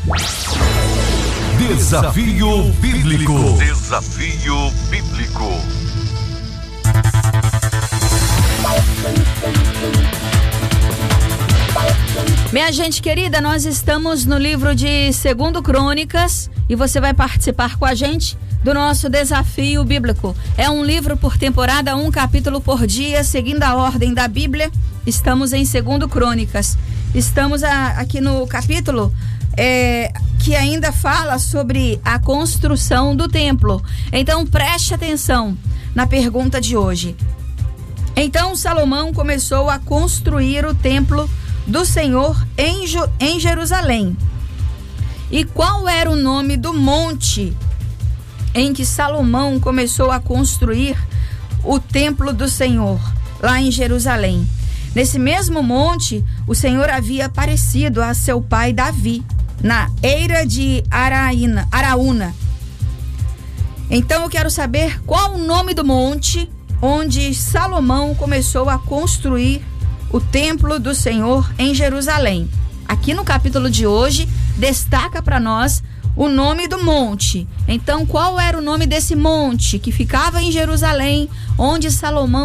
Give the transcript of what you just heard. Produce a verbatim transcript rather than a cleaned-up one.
Desafio Bíblico. Desafio Bíblico. Minha gente querida, nós estamos no livro de Segundo Crônicas e você vai participar com a gente do nosso Desafio Bíblico. É um livro por temporada, um capítulo por dia, seguindo a ordem da Bíblia. Estamos em Segundo Crônicas. Estamos a, aqui no capítulo é, que ainda fala sobre a construção do templo. Então preste atenção na pergunta de hoje. Então Salomão começou a construir o templo do Senhor em, em Jerusalém. E qual era o nome do monte em que Salomão começou a construir o templo do Senhor, lá em Jerusalém? Nesse mesmo monte, o Senhor havia aparecido a seu pai Davi, na eira de Araína, Araúna. Então eu quero saber qual o nome do monte onde Salomão começou a construir o templo do Senhor em Jerusalém. Aqui no capítulo de hoje, destaca para nós o nome do monte. Então, qual era o nome desse monte que ficava em Jerusalém, onde Salomão